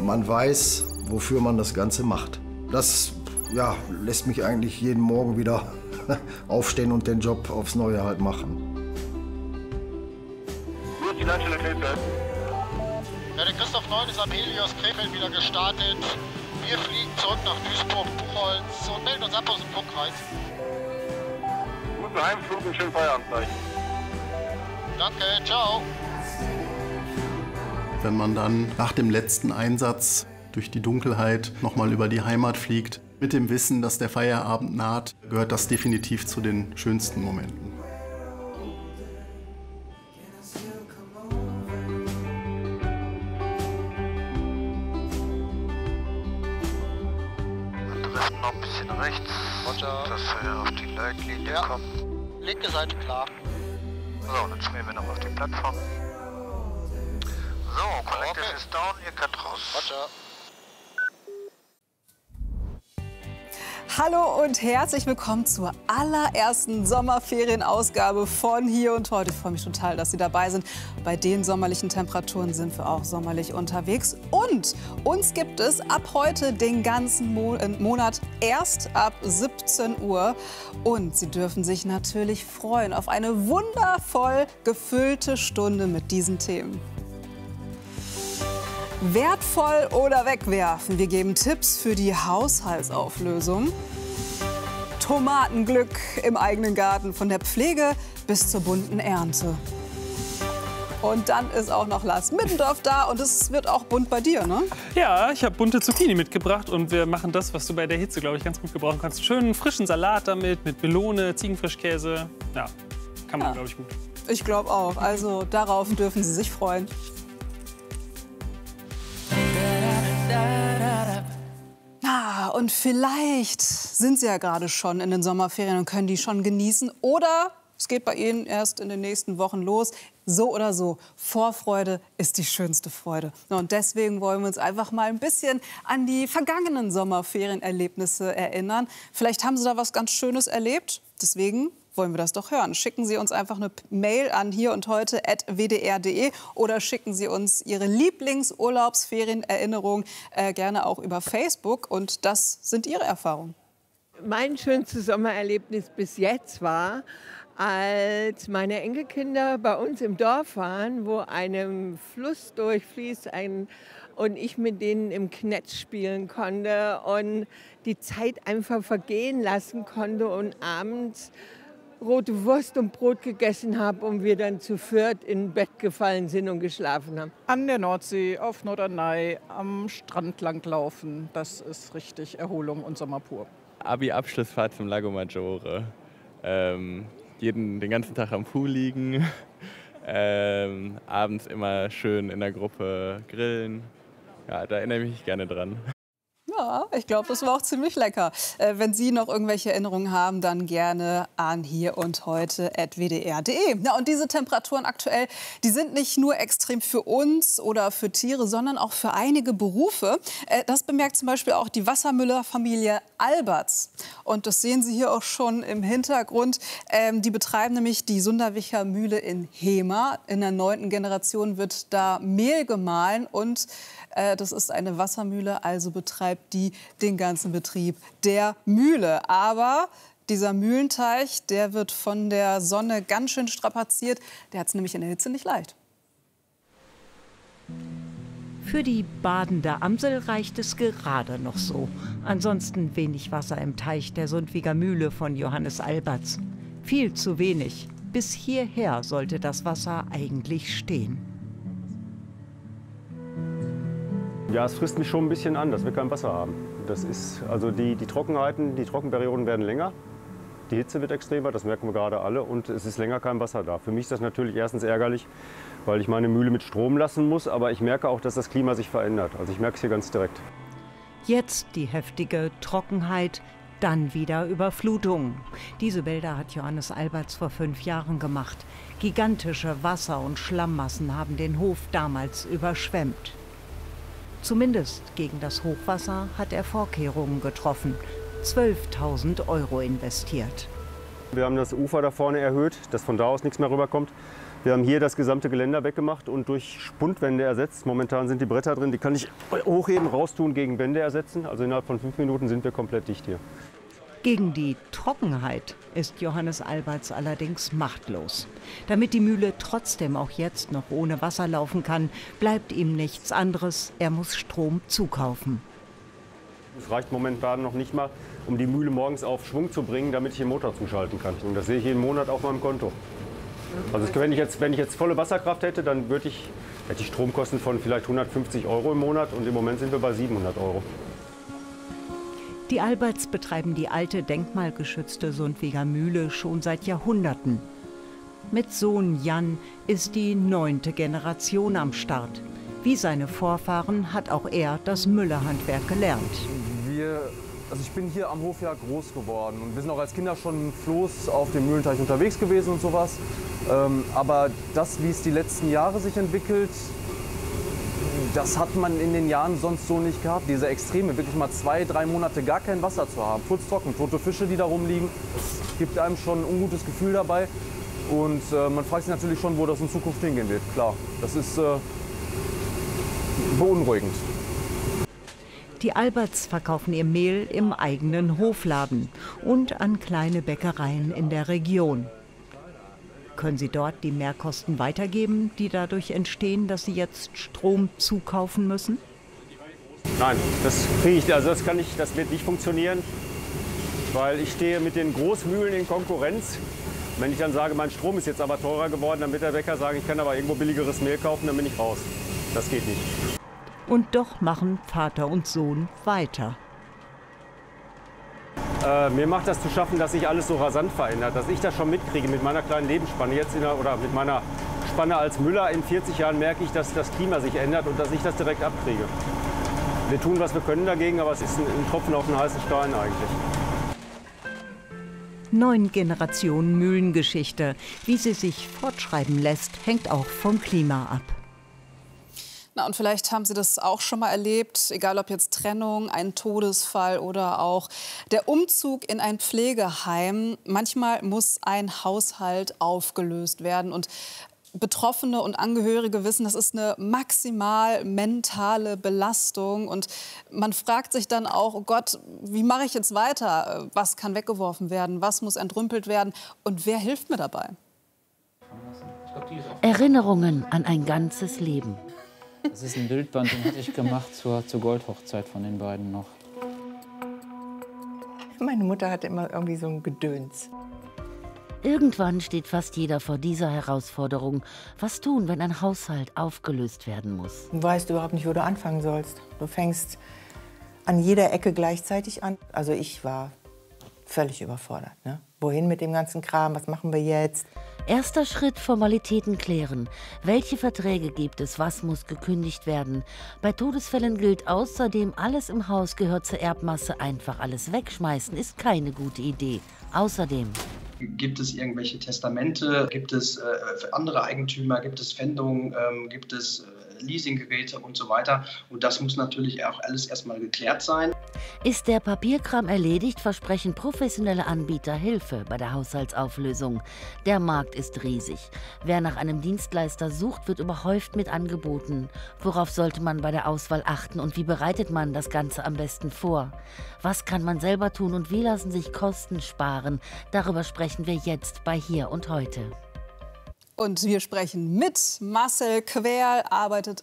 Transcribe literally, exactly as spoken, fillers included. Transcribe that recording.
man weiß, wofür man das Ganze macht. Das ja, lässt mich eigentlich jeden Morgen wieder aufstehen und den Job aufs Neue halt machen. Ja, der Christoph neun ist am Helios Krefeld wieder gestartet. Wir fliegen zurück nach Duisburg-Buchholz und melden uns ab aus dem Funkkreis. Guten Heimflug und schönen Feierabend gleich. Danke, ciao. Wenn man dann nach dem letzten Einsatz durch die Dunkelheit nochmal über die Heimat fliegt, mit dem Wissen, dass der Feierabend naht, gehört das definitiv zu den schönsten Momenten. Driften noch ein bisschen rechts, Roger, dass wir auf die Leitlinie ja. kommen. Linke Seite klar. So, dann schmieren wir noch auf die Plattform. So, Collective okay. ist down, ihr könnt raus. Roger. Hallo und herzlich willkommen zur allerersten Sommerferienausgabe von Hier und Heute. Ich freue mich total, dass Sie dabei sind. Bei den sommerlichen Temperaturen sind wir auch sommerlich unterwegs. Und uns gibt es ab heute den ganzen Mo- Monat erst ab siebzehn Uhr. Und Sie dürfen sich natürlich freuen auf eine wundervoll gefüllte Stunde mit diesen Themen. Wertvoll oder wegwerfen? Wir geben Tipps für die Haushaltsauflösung. Tomatenglück im eigenen Garten, von der Pflege bis zur bunten Ernte. Und dann ist auch noch Lars Middendorf da und es wird auch bunt bei dir, ne? Ja, ich habe bunte Zucchini mitgebracht und wir machen das, was du bei der Hitze, glaube ich, ganz gut gebrauchen kannst. Schönen frischen Salat damit, mit Melone, Ziegenfrischkäse. Ja, kann man, ja. glaube ich, gut. Ich glaube auch. Also darauf dürfen Sie sich freuen. Ah, und vielleicht sind Sie ja gerade schon in den Sommerferien und können die schon genießen. Oder es geht bei Ihnen erst in den nächsten Wochen los. So oder so, Vorfreude ist die schönste Freude. Und deswegen wollen wir uns einfach mal ein bisschen an die vergangenen Sommerferienerlebnisse erinnern. Vielleicht haben Sie da was ganz Schönes erlebt. Deswegen wollen wir das doch hören. Schicken Sie uns einfach eine Mail an hier und heute at w d r punkt d e oder schicken Sie uns Ihre Lieblingsurlaubsferienerinnerung äh, gerne auch über Facebook. Und das sind Ihre Erfahrungen. Mein schönstes Sommererlebnis bis jetzt war, als meine Enkelkinder bei uns im Dorf waren, wo ein Fluss durchfließt ein, und ich mit denen im Knetsch spielen konnte und die Zeit einfach vergehen lassen konnte und abends rote Wurst und Brot gegessen habe und wir dann zu viert in Bett gefallen sind und geschlafen haben. An der Nordsee, auf Norderney, am Strand langlaufen, das ist richtig Erholung und Sommer pur. Abi-Abschlussfahrt zum Lago Maggiore. Ähm, jeden, den ganzen Tag am Pool liegen, ähm, abends immer schön in der Gruppe grillen. Ja, da erinnere ich mich gerne dran. Ja, ich glaube, das war auch ziemlich lecker. Äh, wenn Sie noch irgendwelche Erinnerungen haben, dann gerne an hier und heute at w d r punkt d e. Ja, und diese Temperaturen aktuell, die sind nicht nur extrem für uns oder für Tiere, sondern auch für einige Berufe. Äh, das bemerkt zum Beispiel auch die Wassermüller-Familie Alberts. Und das sehen Sie hier auch schon im Hintergrund. Ähm, die betreiben nämlich die Sunderwicher Mühle in Hemer. In der neunten Generation wird da Mehl gemahlen und äh, das ist eine Wassermühle, also betreibt die den ganzen Betrieb der Mühle. Aber dieser Mühlenteich, der wird von der Sonne ganz schön strapaziert. Der hat es nämlich in der Hitze nicht leicht. Für die badende Amsel reicht es gerade noch so. Ansonsten wenig Wasser im Teich der Sundwiger Mühle von Johannes Alberts. Viel zu wenig. Bis hierher sollte das Wasser eigentlich stehen. Ja, es frisst mich schon ein bisschen an, dass wir kein Wasser haben. Das ist, also die, die Trockenheiten, die Trockenperioden werden länger. Die Hitze wird extremer, das merken wir gerade alle. Und es ist länger kein Wasser da. Für mich ist das natürlich erstens ärgerlich, weil ich meine Mühle mit Strom lassen muss. Aber ich merke auch, dass das Klima sich verändert. Also ich merke es hier ganz direkt. Jetzt die heftige Trockenheit, dann wieder Überflutungen. Diese Bilder hat Johannes Alberts vor fünf Jahren gemacht. Gigantische Wasser- und Schlammmassen haben den Hof damals überschwemmt. Zumindest gegen das Hochwasser hat er Vorkehrungen getroffen. zwölftausend Euro investiert. Wir haben das Ufer da vorne erhöht, dass von da aus nichts mehr rüberkommt. Wir haben hier das gesamte Geländer weggemacht und durch Spundwände ersetzt. Momentan sind die Bretter drin, die kann ich hochheben, raustun, gegen Wände ersetzen. Also innerhalb von fünf Minuten sind wir komplett dicht hier. Gegen die Trockenheit ist Johannes Alberts allerdings machtlos. Damit die Mühle trotzdem auch jetzt noch ohne Wasser laufen kann, bleibt ihm nichts anderes. Er muss Strom zukaufen. Es reicht momentan noch nicht mal, um die Mühle morgens auf Schwung zu bringen, damit ich den Motor zuschalten kann. Und das sehe ich jeden Monat auf meinem Konto. Also wenn ich jetzt, wenn ich jetzt volle Wasserkraft hätte, dann würde ich, hätte ich Stromkosten von vielleicht hundertfünfzig Euro im Monat und im Moment sind wir bei siebenhundert Euro. Die Alberts betreiben die alte denkmalgeschützte Sundwiger Mühle schon seit Jahrhunderten. Mit Sohn Jan ist die neunte Generation am Start. Wie seine Vorfahren hat auch er das Müllerhandwerk gelernt. Wir, also ich bin hier am Hof ja groß geworden und wir sind auch als Kinder schon mit Floß auf dem Mühlenteich unterwegs gewesen und sowas. Ähm, aber das, wie es die letzten Jahre sich entwickelt, das hat man in den Jahren sonst so nicht gehabt. Diese Extreme, wirklich mal zwei, drei Monate gar kein Wasser zu haben, furztrocken, tote Fische, die da rumliegen, das gibt einem schon ein ungutes Gefühl dabei. Und äh, man fragt sich natürlich schon, wo das in Zukunft hingehen wird. Klar, das ist äh, beunruhigend. Die Alberts verkaufen ihr Mehl im eigenen Hofladen und an kleine Bäckereien in der Region. Können Sie dort die Mehrkosten weitergeben, die dadurch entstehen, dass Sie jetzt Strom zukaufen müssen? Nein, das kriege ich, also das kann ich, das wird nicht funktionieren, weil ich stehe mit den Großmühlen in Konkurrenz. Wenn ich dann sage, mein Strom ist jetzt aber teurer geworden, dann wird der Bäcker sagen, ich kann aber irgendwo billigeres Mehl kaufen, dann bin ich raus. Das geht nicht. Und doch machen Vater und Sohn weiter. Äh, mir macht das zu schaffen, dass sich alles so rasant verändert, dass ich das schon mitkriege mit meiner kleinen Lebensspanne jetzt in der, oder mit meiner Spanne als Müller. In vierzig Jahren merke ich, dass das Klima sich ändert und dass ich das direkt abkriege. Wir tun, was wir können dagegen, aber es ist ein, ein Tropfen auf den heißen Stein eigentlich. Neun Generationen Mühlengeschichte. Wie sie sich fortschreiben lässt, hängt auch vom Klima ab. Na, und vielleicht haben Sie das auch schon mal erlebt, egal ob jetzt Trennung, ein Todesfall oder auch der Umzug in ein Pflegeheim. Manchmal muss ein Haushalt aufgelöst werden und Betroffene und Angehörige wissen, das ist eine maximal mentale Belastung. Und man fragt sich dann auch, oh Gott, wie mache ich jetzt weiter? Was kann weggeworfen werden? Was muss entrümpelt werden? Und wer hilft mir dabei? Erinnerungen an ein ganzes Leben. Das ist ein Bildband, den hatte ich gemacht zur, zur Goldhochzeit von den beiden noch. Meine Mutter hatte immer irgendwie so ein Gedöns. Irgendwann steht fast jeder vor dieser Herausforderung. Was tun, wenn ein Haushalt aufgelöst werden muss? Du weißt überhaupt nicht, wo du anfangen sollst. Du fängst an jeder Ecke gleichzeitig an. Also ich war völlig überfordert. Ne? Wohin mit dem ganzen Kram? Was machen wir jetzt? Erster Schritt, Formalitäten klären. Welche Verträge gibt es? Was muss gekündigt werden? Bei Todesfällen gilt außerdem, alles im Haus gehört zur Erbmasse. Einfach alles wegschmeißen ist keine gute Idee. Außerdem: Gibt es irgendwelche Testamente? Gibt es äh, andere Eigentümer? Gibt es Pfändungen? Ähm, gibt es äh, Leasinggeräte und so weiter? Und das muss natürlich auch alles erstmal geklärt sein. Ist der Papierkram erledigt, versprechen professionelle Anbieter Hilfe bei der Haushaltsauflösung. Der Markt ist riesig. Wer nach einem Dienstleister sucht, wird überhäuft mit Angeboten. Worauf sollte man bei der Auswahl achten und wie bereitet man das Ganze am besten vor? Was kann man selber tun und wie lassen sich Kosten sparen? Darüber sprechen wir jetzt bei Hier und Heute. Und wir sprechen mit Marcel Querl, arbeitet